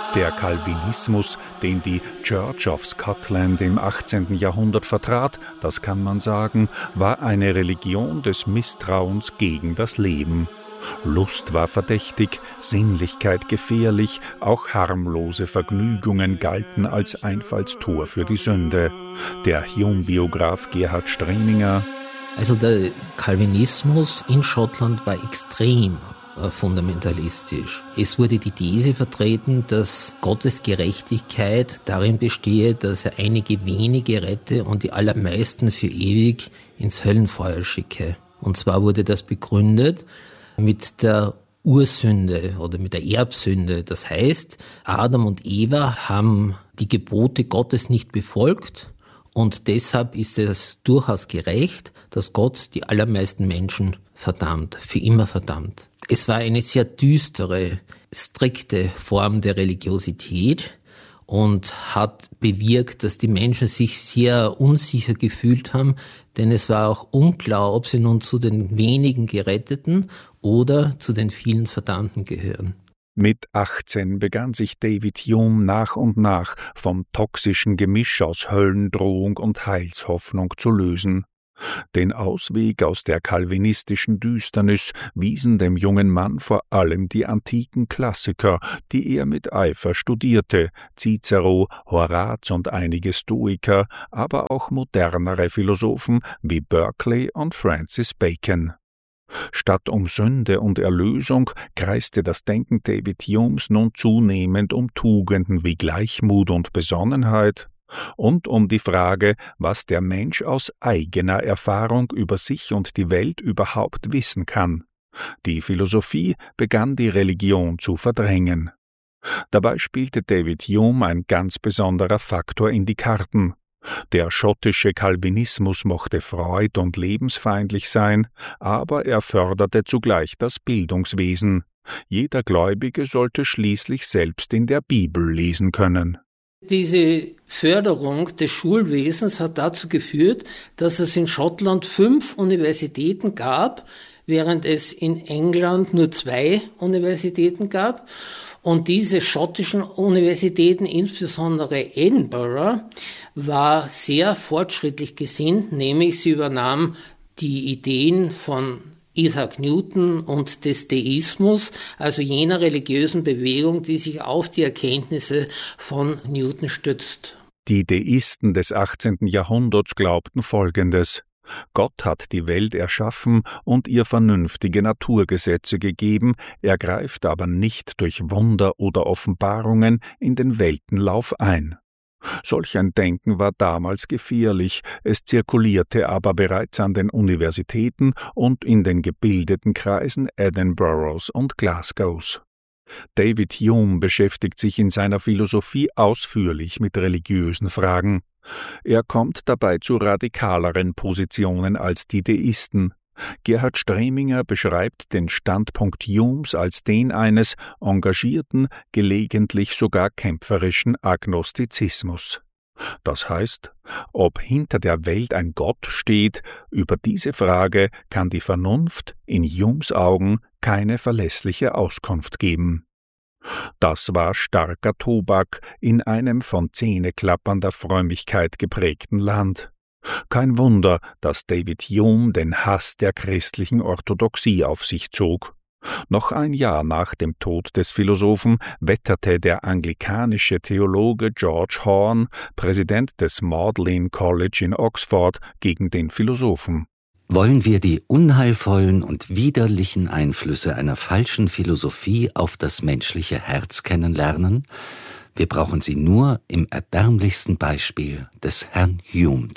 Der Calvinismus, den die Church of Scotland im 18. Jahrhundert vertrat, das kann man sagen, war eine Religion des Misstrauens gegen das Leben. Lust war verdächtig, Sinnlichkeit gefährlich, auch harmlose Vergnügungen galten als Einfallstor für die Sünde. Der Hume-Biograf Gerhard Streminger: Also der Calvinismus in Schottland war extrem fundamentalistisch. Es wurde die These vertreten, dass Gottes Gerechtigkeit darin bestehe, dass er einige wenige rette und die allermeisten für ewig ins Höllenfeuer schicke. Und zwar wurde das begründet mit der Ursünde oder mit der Erbsünde. Das heißt, Adam und Eva haben die Gebote Gottes nicht befolgt und deshalb ist es durchaus gerecht, dass Gott die allermeisten Menschen verdammt, für immer verdammt. Es war eine sehr düstere, strikte Form der Religiosität und hat bewirkt, dass die Menschen sich sehr unsicher gefühlt haben, denn es war auch unklar, ob sie nun zu den wenigen Geretteten oder zu den vielen Verdammten gehören. Mit 18 begann sich David Hume nach und nach vom toxischen Gemisch aus Höllendrohung und Heilshoffnung zu lösen. Den Ausweg aus der calvinistischen Düsternis wiesen dem jungen Mann vor allem die antiken Klassiker, die er mit Eifer studierte: Cicero, Horaz und einige Stoiker, aber auch modernere Philosophen wie Berkeley und Francis Bacon. Statt um Sünde und Erlösung kreiste das Denken David Humes nun zunehmend um Tugenden wie Gleichmut und Besonnenheit und um die Frage, was der Mensch aus eigener Erfahrung über sich und die Welt überhaupt wissen kann. Die Philosophie begann die Religion zu verdrängen. Dabei spielte David Hume ein ganz besonderer Faktor in die Karten. Der schottische Calvinismus mochte freud- und lebensfeindlich sein, aber er förderte zugleich das Bildungswesen. Jeder Gläubige sollte schließlich selbst in der Bibel lesen können. Diese Förderung des Schulwesens hat dazu geführt, dass es in Schottland 5 Universitäten gab, während es in England nur 2 Universitäten gab. Und diese schottischen Universitäten, insbesondere Edinburgh, war sehr fortschrittlich gesinnt, nämlich sie übernahm die Ideen von Isaac Newton und des Deismus, also jener religiösen Bewegung, die sich auf die Erkenntnisse von Newton stützt. Die Deisten des 18. Jahrhunderts glaubten Folgendes: Gott hat die Welt erschaffen und ihr vernünftige Naturgesetze gegeben, er greift aber nicht durch Wunder oder Offenbarungen in den Weltenlauf ein. Solch ein Denken war damals gefährlich, es zirkulierte aber bereits an den Universitäten und in den gebildeten Kreisen Edinburghs und Glasgows. David Hume beschäftigt sich in seiner Philosophie ausführlich mit religiösen Fragen. Er kommt dabei zu radikaleren Positionen als die Deisten. Gerhard Streminger beschreibt den Standpunkt Humes als den eines engagierten, gelegentlich sogar kämpferischen Agnostizismus. Das heißt, ob hinter der Welt ein Gott steht, über diese Frage kann die Vernunft in Humes Augen keine verlässliche Auskunft geben. Das war starker Tobak in einem von zähneklappernder Frömmigkeit geprägten Land. Kein Wunder, dass David Hume den Hass der christlichen Orthodoxie auf sich zog. Noch ein Jahr nach dem Tod des Philosophen wetterte der anglikanische Theologe George Horne, Präsident des Magdalen College in Oxford, gegen den Philosophen. Wollen wir die unheilvollen und widerlichen Einflüsse einer falschen Philosophie auf das menschliche Herz kennenlernen? Wir brauchen sie nur im erbärmlichsten Beispiel des Herrn Hume